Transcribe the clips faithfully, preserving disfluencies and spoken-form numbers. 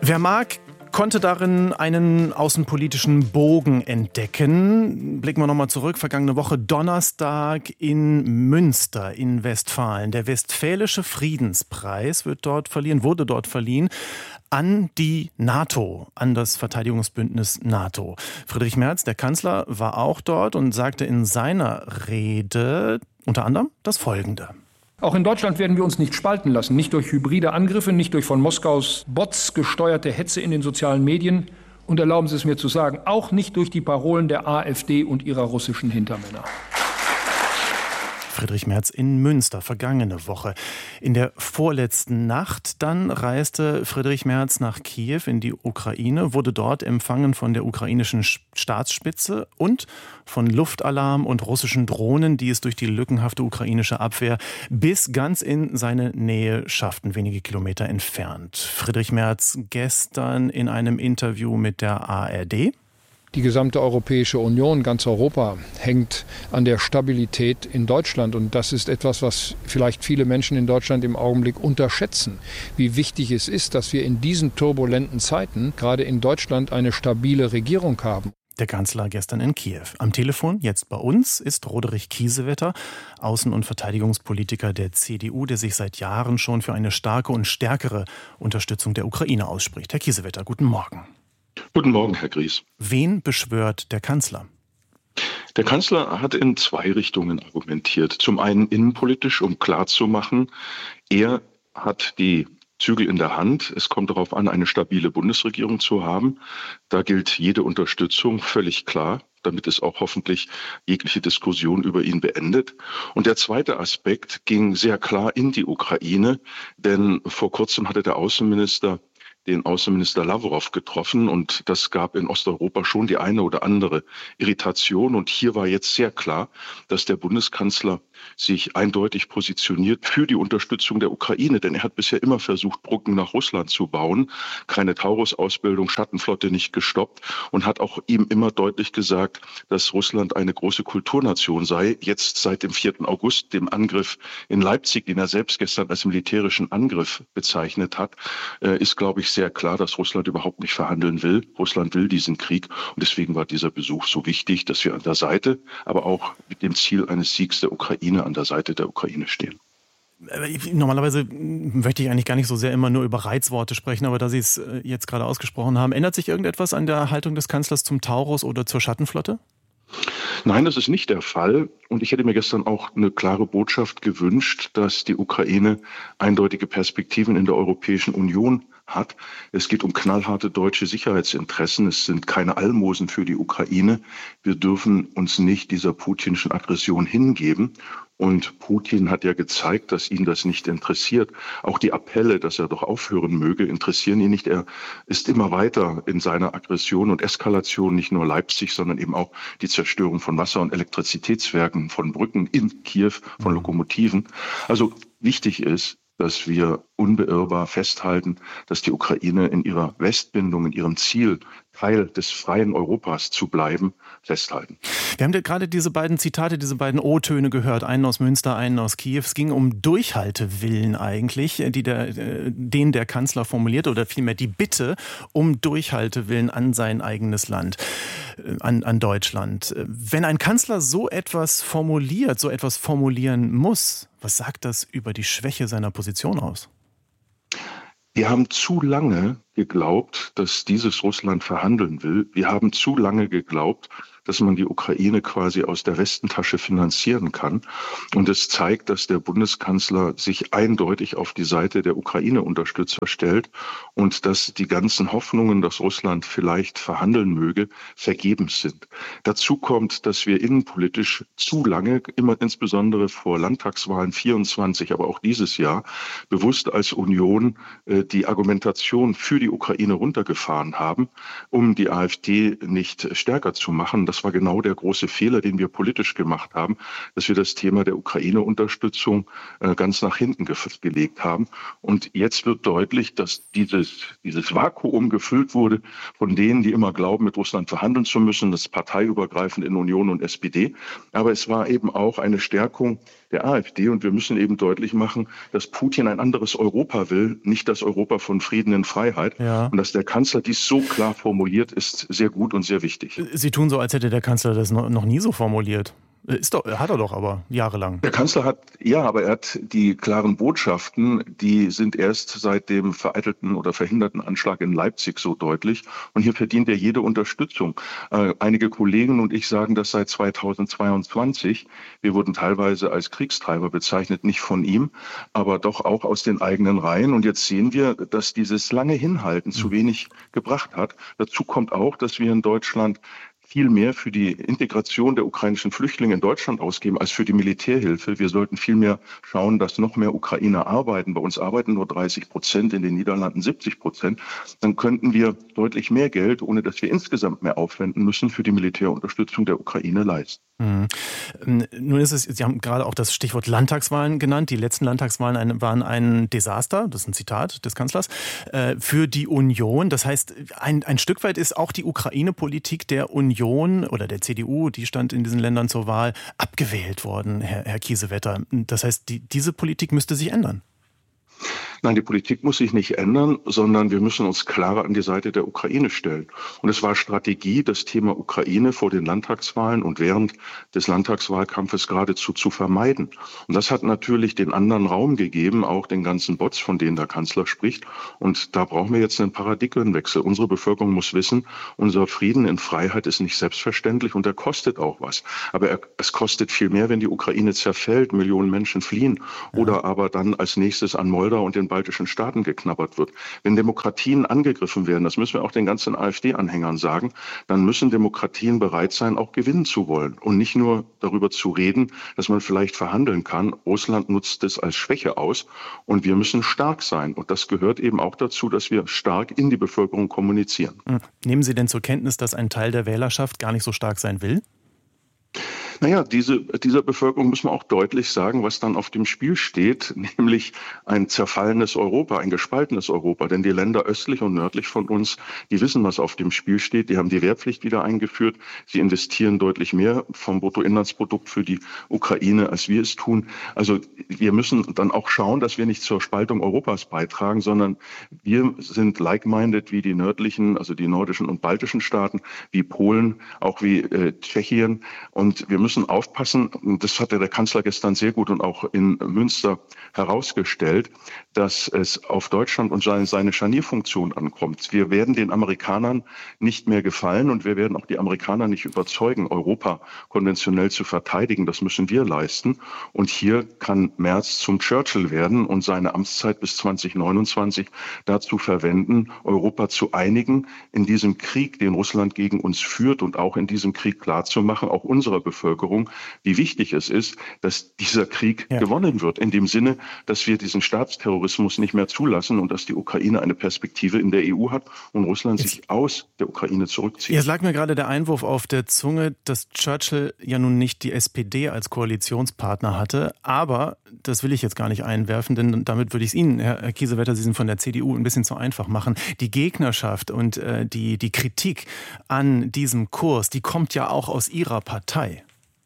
Wer mag, konnte darin einen außenpolitischen Bogen entdecken. Blicken wir nochmal zurück. Vergangene Woche Donnerstag in Münster in Westfalen. Der Westfälische Friedenspreis wird dort verliehen, wurde dort verliehen an die NATO, an das Verteidigungsbündnis NATO. Friedrich Merz, der Kanzler, war auch dort und sagte in seiner Rede unter anderem das Folgende. Auch in Deutschland werden wir uns nicht spalten lassen, nicht durch hybride Angriffe, nicht durch von Moskaus Bots gesteuerte Hetze in den sozialen Medien und erlauben Sie es mir zu sagen, auch nicht durch die Parolen der AfD und ihrer russischen Hintermänner. Friedrich Merz in Münster, vergangene Woche. In der vorletzten Nacht dann reiste Friedrich Merz nach Kiew in die Ukraine, wurde dort empfangen von der ukrainischen Staatsspitze und von Luftalarm und russischen Drohnen, die es durch die lückenhafte ukrainische Abwehr bis ganz in seine Nähe schafften, wenige Kilometer entfernt. Friedrich Merz gestern in einem Interview mit der A R D. Die gesamte Europäische Union, ganz Europa, hängt an der Stabilität in Deutschland. Und das ist etwas, was vielleicht viele Menschen in Deutschland im Augenblick unterschätzen. Wie wichtig es ist, dass wir in diesen turbulenten Zeiten gerade in Deutschland eine stabile Regierung haben. Der Kanzler gestern in Kiew. Am Telefon, jetzt bei uns, ist Roderich Kiesewetter, Außen- und Verteidigungspolitiker der C D U, der sich seit Jahren schon für eine starke und stärkere Unterstützung der Ukraine ausspricht. Herr Kiesewetter, guten Morgen. Guten Morgen, Herr Gries. Wen beschwört der Kanzler? Der Kanzler hat in zwei Richtungen argumentiert. Zum einen innenpolitisch, um klarzumachen, er hat die Zügel in der Hand. Es kommt darauf an, eine stabile Bundesregierung zu haben. Da gilt jede Unterstützung, völlig klar, damit es auch hoffentlich jegliche Diskussion über ihn beendet. Und der zweite Aspekt ging sehr klar in die Ukraine, denn vor kurzem hatte der Außenminister den Außenminister Lavrov getroffen und das gab in Osteuropa schon die eine oder andere Irritation. Und hier war jetzt sehr klar, dass der Bundeskanzler sich eindeutig positioniert für die Unterstützung der Ukraine, denn er hat bisher immer versucht, Brücken nach Russland zu bauen, keine Taurus-Ausbildung, Schattenflotte nicht gestoppt und hat auch ihm immer deutlich gesagt, dass Russland eine große Kulturnation sei. Jetzt seit dem vierten August, dem Angriff in Leipzig, den er selbst gestern als militärischen Angriff bezeichnet hat, ist, glaube ich, sehr klar, dass Russland überhaupt nicht verhandeln will. Russland will diesen Krieg und deswegen war dieser Besuch so wichtig, dass wir an der Seite, aber auch mit dem Ziel eines Siegs der Ukraine an der Seite der Ukraine stehen. Normalerweise möchte ich eigentlich gar nicht so sehr immer nur über Reizworte sprechen, aber da Sie es jetzt gerade ausgesprochen haben, ändert sich irgendetwas an der Haltung des Kanzlers zum Taurus oder zur Schattenflotte? Nein, das ist nicht der Fall. Und ich hätte mir gestern auch eine klare Botschaft gewünscht, dass die Ukraine eindeutige Perspektiven in der Europäischen Union hat. Es geht um knallharte deutsche Sicherheitsinteressen. Es sind keine Almosen für die Ukraine. Wir dürfen uns nicht dieser putinschen Aggression hingeben. Und Putin hat ja gezeigt, dass ihn das nicht interessiert. Auch die Appelle, dass er doch aufhören möge, interessieren ihn nicht. Er ist immer weiter in seiner Aggression und Eskalation, nicht nur Leipzig, sondern eben auch die Zerstörung von Wasser- und Elektrizitätswerken, von Brücken in Kiew, von Lokomotiven. Also wichtig ist, dass wir unbeirrbar festhalten, dass die Ukraine in ihrer Westbindung, in ihrem Ziel, Teil des freien Europas zu bleiben, festhalten. Wir haben gerade diese beiden Zitate, diese beiden O-Töne gehört, einen aus Münster, einen aus Kiew. Es ging um Durchhaltewillen eigentlich, die der, den der Kanzler formuliert, oder vielmehr die Bitte um Durchhaltewillen an sein eigenes Land, an, an Deutschland. Wenn ein Kanzler so etwas formuliert, so etwas formulieren muss, was sagt das über die Schwäche seiner Position aus? Wir haben zu lange geglaubt, dass dieses Russland verhandeln will. Wir haben zu lange geglaubt, dass man die Ukraine quasi aus der Westentasche finanzieren kann. Und es zeigt, dass der Bundeskanzler sich eindeutig auf die Seite der Ukraine-Unterstützer stellt und dass die ganzen Hoffnungen, dass Russland vielleicht verhandeln möge, vergebens sind. Dazu kommt, dass wir innenpolitisch zu lange, immer insbesondere vor Landtagswahlen vierundzwanzig, aber auch dieses Jahr, bewusst als Union äh, die Argumentation für die Ukraine runtergefahren haben, um die AfD nicht stärker zu machen. Das war genau der große Fehler, den wir politisch gemacht haben, dass wir das Thema der Ukraine-Unterstützung äh, ganz nach hinten ge- gelegt haben. Und jetzt wird deutlich, dass dieses, dieses Vakuum gefüllt wurde von denen, die immer glauben, mit Russland verhandeln zu müssen, das parteiübergreifend in Union und S P D. Aber es war eben auch eine Stärkung der AfD. Und wir müssen eben deutlich machen, dass Putin ein anderes Europa will, nicht das Europa von Frieden und Freiheit, Sicherheit. Ja. Und dass der Kanzler dies so klar formuliert, ist sehr gut und sehr wichtig. Sie tun so, als hätte der Kanzler das noch, noch nie so formuliert. Ist doch, hat er doch aber jahrelang. Der Kanzler hat, ja, aber er hat die klaren Botschaften, die sind erst seit dem vereitelten oder verhinderten Anschlag in Leipzig so deutlich. Und hier verdient er jede Unterstützung. Äh, einige Kollegen und ich sagen das seit zweitausendzweiundzwanzig. Wir wurden teilweise als Kriegstreiber bezeichnet, nicht von ihm, aber doch auch aus den eigenen Reihen. Und jetzt sehen wir, dass dieses lange Hinhalten zu wenig gebracht hat. Dazu kommt auch, dass wir in Deutschland viel mehr für die Integration der ukrainischen Flüchtlinge in Deutschland ausgeben als für die Militärhilfe. Wir sollten viel mehr schauen, dass noch mehr Ukrainer arbeiten. Bei uns arbeiten nur dreißig Prozent, in den Niederlanden siebzig Prozent. Dann könnten wir deutlich mehr Geld, ohne dass wir insgesamt mehr aufwenden müssen, für die Militärunterstützung der Ukraine leisten. Mhm. Nun ist es, Sie haben gerade auch das Stichwort Landtagswahlen genannt. Die letzten Landtagswahlen waren ein Desaster, das ist ein Zitat des Kanzlers, für die Union. Das heißt, ein, ein Stück weit ist auch die Ukraine-Politik der Union oder der C D U, die stand in diesen Ländern zur Wahl, abgewählt worden, Herr, Herr Kiesewetter. Das heißt, die, diese Politik müsste sich ändern. Nein, die Politik muss sich nicht ändern, sondern wir müssen uns klarer an die Seite der Ukraine stellen. Und es war Strategie, das Thema Ukraine vor den Landtagswahlen und während des Landtagswahlkampfes geradezu zu vermeiden. Und das hat natürlich den anderen Raum gegeben, auch den ganzen Bots, von denen der Kanzler spricht. Und da brauchen wir jetzt einen Paradigmenwechsel. Unsere Bevölkerung muss wissen, unser Frieden in Freiheit ist nicht selbstverständlich und er kostet auch was. Aber er, es kostet viel mehr, wenn die Ukraine zerfällt, Millionen Menschen fliehen oder aber dann als nächstes an Moldau und den baltischen Staaten geknabbert wird. Wenn Demokratien angegriffen werden, das müssen wir auch den ganzen AfD-Anhängern sagen, dann müssen Demokratien bereit sein, auch gewinnen zu wollen und nicht nur darüber zu reden, dass man vielleicht verhandeln kann. Russland nutzt es als Schwäche aus und wir müssen stark sein. Und das gehört eben auch dazu, dass wir stark in die Bevölkerung kommunizieren. Nehmen Sie denn zur Kenntnis, dass ein Teil der Wählerschaft gar nicht so stark sein will? Naja, diese, dieser Bevölkerung muss man auch deutlich sagen, was dann auf dem Spiel steht, nämlich ein zerfallenes Europa, ein gespaltenes Europa. Denn die Länder östlich und nördlich von uns, die wissen, was auf dem Spiel steht. Die haben die Wehrpflicht wieder eingeführt. Sie investieren deutlich mehr vom Bruttoinlandsprodukt für die Ukraine, als wir es tun. Also wir müssen dann auch schauen, dass wir nicht zur Spaltung Europas beitragen, sondern wir sind like-minded wie die nördlichen, also die nordischen und baltischen Staaten, wie Polen, auch wie äh, Tschechien. Und wir müssen aufpassen, das hat ja der Kanzler gestern sehr gut und auch in Münster herausgestellt, dass es auf Deutschland und seine, seine Scharnierfunktion ankommt. Wir werden den Amerikanern nicht mehr gefallen und wir werden auch die Amerikaner nicht überzeugen, Europa konventionell zu verteidigen. Das müssen wir leisten. Und hier kann Merz zum Churchill werden und seine Amtszeit bis zwanzig neunundzwanzig dazu verwenden, Europa zu einigen, in diesem Krieg, den Russland gegen uns führt und auch in diesem Krieg klarzumachen, auch unserer Bevölkerung, wie wichtig es ist, dass dieser Krieg ja. gewonnen wird. In dem Sinne, dass wir diesen Staatsterrorismus nicht mehr zulassen und dass die Ukraine eine Perspektive in der E U hat und Russland jetzt sich aus der Ukraine zurückzieht. Jetzt lag mir gerade der Einwurf auf der Zunge, dass Churchill ja nun nicht die S P D als Koalitionspartner hatte. Aber das will ich jetzt gar nicht einwerfen, denn damit würde ich es Ihnen, Herr Kiesewetter, Sie sind von der C D U, ein bisschen zu einfach machen. Die Gegnerschaft und äh, die, die Kritik an diesem Kurs, die kommt ja auch aus Ihrer Partei.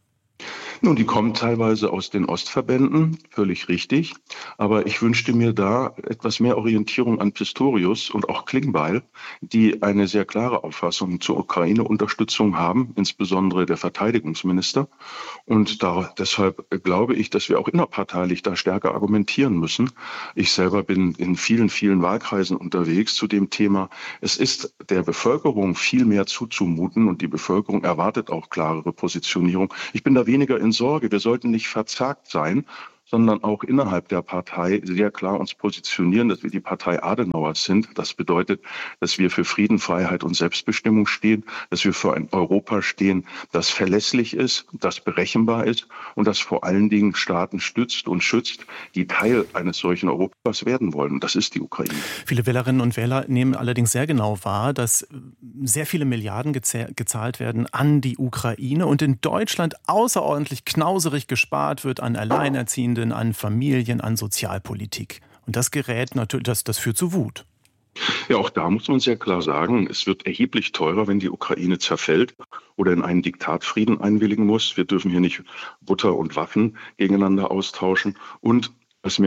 Nun, die kommen teilweise aus den Ostverbänden, völlig richtig. Aber ich wünschte mir da etwas mehr Orientierung an Pistorius und auch Klingbeil, die eine sehr klare Auffassung zur Ukraine-Unterstützung haben, insbesondere der Verteidigungsminister. Und da, deshalb glaube ich, dass wir auch innerparteilich da stärker argumentieren müssen. Ich selber bin in vielen, vielen Wahlkreisen unterwegs zu dem Thema. Es ist der Bevölkerung viel mehr zuzumuten und die Bevölkerung erwartet auch klarere Positionierung. Ich bin da weniger in Sorge. Wir sollten nicht verzagt sein, sondern auch innerhalb der Partei sehr klar uns positionieren, dass wir die Partei Adenauers sind. Das bedeutet, dass wir für Frieden, Freiheit und Selbstbestimmung stehen, dass wir für ein Europa stehen, das verlässlich ist, das berechenbar ist und das vor allen Dingen Staaten stützt und schützt, die Teil eines solchen Europas werden wollen. Und das ist die Ukraine. Viele Wählerinnen und Wähler nehmen allerdings sehr genau wahr, dass sehr viele Milliarden gezahlt werden an die Ukraine und in Deutschland außerordentlich knauserig gespart wird an Alleinerziehenden, an Familien, an Sozialpolitik. Und das gerät natürlich, das, das führt zu Wut. Ja, auch da muss man sehr klar sagen, es wird erheblich teurer, wenn die Ukraine zerfällt oder in einen Diktatfrieden einwilligen muss. Wir dürfen hier nicht Butter und Waffen gegeneinander austauschen. Und was mir auch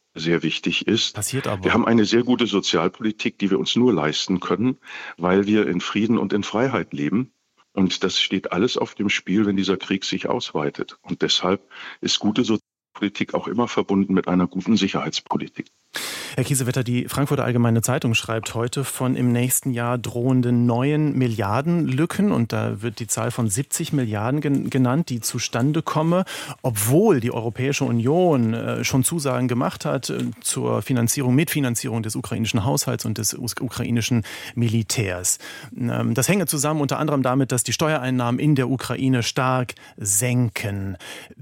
sehr wichtig ist. Passiert aber. Wir haben eine sehr gute Sozialpolitik, die wir uns nur leisten können, weil wir in Frieden und in Freiheit leben. Und das steht alles auf dem Spiel, wenn dieser Krieg sich ausweitet. Und deshalb ist gute Sozialpolitik auch immer verbunden mit einer guten Sicherheitspolitik. Herr Kiesewetter, die Frankfurter Allgemeine Zeitung schreibt heute von im nächsten Jahr drohenden neuen Milliardenlücken. Und da wird die Zahl von siebzig Milliarden gen- genannt, die zustande komme, obwohl die Europäische Union äh, schon Zusagen gemacht hat äh, zur Finanzierung, Mitfinanzierung des ukrainischen Haushalts und des us- ukrainischen Militärs. Ähm, das hänge zusammen unter anderem damit, dass die Steuereinnahmen in der Ukraine stark senken.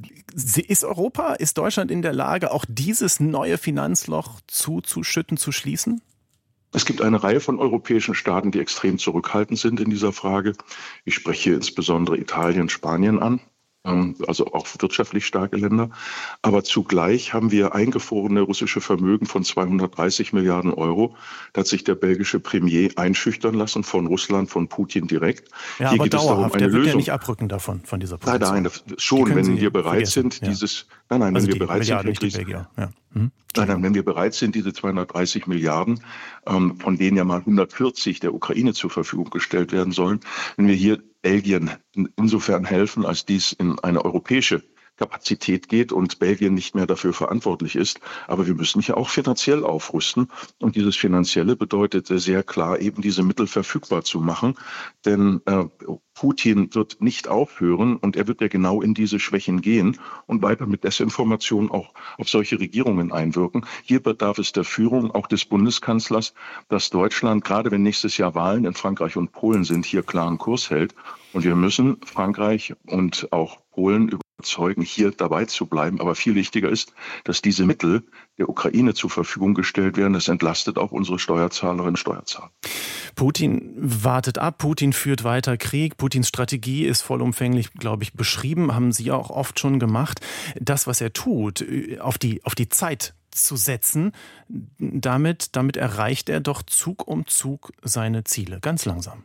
Ist Europa, ist Deutschland in der Lage, auch dieses neue Finanzloch zuzuschütten, zu schließen? Es gibt eine Reihe von europäischen Staaten, die extrem zurückhaltend sind in dieser Frage. Ich spreche insbesondere Italien, Spanien an, also auch wirtschaftlich starke Länder. Aber zugleich haben wir eingefrorene russische Vermögen von zweihundertdreißig Milliarden Euro. Da hat sich der belgische Premier einschüchtern lassen von Russland, von Putin direkt. Ja, Hier aber geht es darum, dauerhaft, eine der wird Lösung. ja nicht abrücken davon, von dieser Position. Nein, nein, schon, wenn Sie wir bereit vergessen. sind, Ja. dieses, nein, nein, Also wenn die wir bereit Milliarden, sind, nicht die Belgier. Ja. Mhm. Nein, nein, wenn wir bereit sind, diese zweihundertdreißig Milliarden, ähm, von denen ja mal hundertvierzig der Ukraine zur Verfügung gestellt werden sollen, wenn wir hier Belgien in, insofern helfen, als dies in eine europäische Kapazität geht und Belgien nicht mehr dafür verantwortlich ist. Aber wir müssen hier auch finanziell aufrüsten. Und dieses Finanzielle bedeutet sehr klar, eben diese Mittel verfügbar zu machen. Denn äh, Putin wird nicht aufhören und er wird ja genau in diese Schwächen gehen und weiter mit Desinformation auch auf solche Regierungen einwirken. Hier bedarf es der Führung auch des Bundeskanzlers, dass Deutschland, gerade wenn nächstes Jahr Wahlen in Frankreich und Polen sind, hier klaren Kurs hält. Und wir müssen Frankreich und auch Polen überzeugen, hier dabei zu bleiben. Aber viel wichtiger ist, dass diese Mittel der Ukraine zur Verfügung gestellt werden. Das entlastet auch unsere Steuerzahlerinnen und Steuerzahler. Putin wartet ab, Putin führt weiter Krieg. Putins Strategie ist vollumfänglich, glaube ich, beschrieben, haben Sie auch oft schon gemacht. Das, was er tut, auf die, auf die Zeit zu setzen, damit, damit erreicht er doch Zug um Zug seine Ziele, ganz langsam.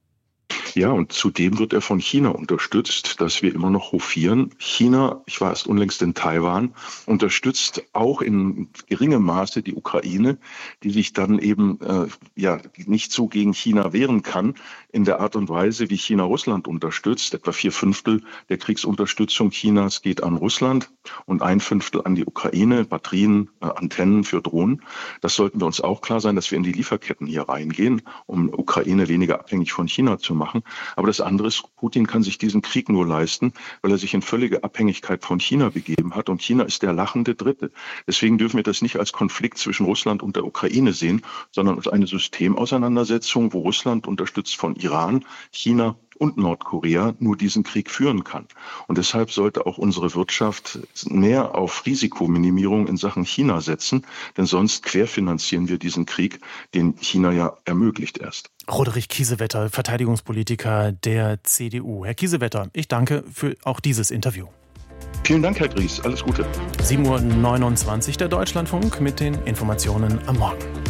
Ja, und zudem wird er von China unterstützt, dass wir immer noch hofieren. China, ich war erst unlängst in Taiwan, unterstützt auch in geringem Maße die Ukraine, die sich dann eben äh, ja nicht so gegen China wehren kann, in der Art und Weise, wie China Russland unterstützt. Etwa vier Fünftel der Kriegsunterstützung Chinas geht an Russland und ein Fünftel an die Ukraine, Batterien, äh, Antennen für Drohnen. Das sollten wir uns auch klar sein, dass wir in die Lieferketten hier reingehen, um Ukraine weniger abhängig von China zu machen. Aber das andere ist, Putin kann sich diesen Krieg nur leisten, weil er sich in völlige Abhängigkeit von China begeben hat. Und China ist der lachende Dritte. Deswegen dürfen wir das nicht als Konflikt zwischen Russland und der Ukraine sehen, sondern als eine Systemauseinandersetzung, wo Russland unterstützt von Iran, China und Nordkorea nur diesen Krieg führen kann. Und deshalb sollte auch unsere Wirtschaft mehr auf Risikominimierung in Sachen China setzen, denn sonst querfinanzieren wir diesen Krieg, den China ja ermöglicht erst. Roderich Kiesewetter, Verteidigungspolitiker der C D U. Herr Kiesewetter, ich danke für auch dieses Interview. Vielen Dank, Herr Gries. Alles Gute. sieben Uhr neunundzwanzig der Deutschlandfunk mit den Informationen am Morgen.